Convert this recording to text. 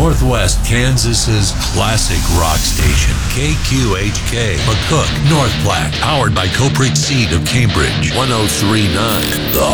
Northwest Kansas's classic rock station, KQHK, McCook, North Platte, powered by Coprite Seed of Cambridge, 103.9 The